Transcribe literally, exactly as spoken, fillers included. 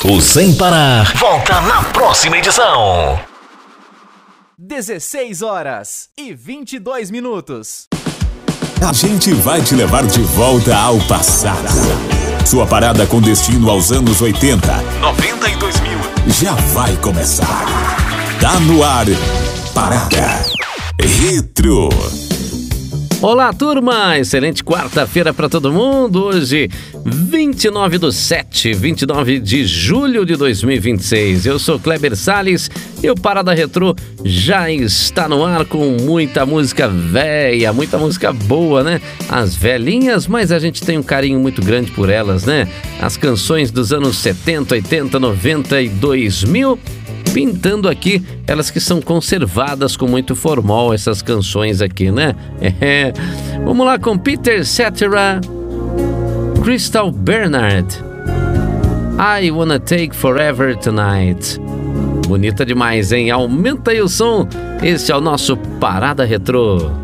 O Sem Parar volta na próxima edição. dezesseis horas e vinte e dois minutos. A gente vai te levar de volta ao passado. Sua parada com destino aos anos oitenta, noventa e dois mil já vai começar. Tá no ar, Parada Retro. Olá, turma! Excelente quarta-feira para todo mundo. Hoje, vinte e nove do sete, vinte e nove de julho de dois mil e vinte e seis. Eu sou Kleber Salles e o Parada Retrô já está no ar com muita música velha, muita música boa, né? As velhinhas, mas a gente tem um carinho muito grande por elas, né? As canções dos anos setenta, oitenta, noventa e dois mil... pintando aqui, elas que são conservadas com muito formol, essas canções aqui, né? É. Vamos lá com Peter Cetera, Crystal Bernard, I Wanna Take Forever Tonight. Bonita demais, hein? Aumenta aí o som, esse é o nosso Parada Retrô.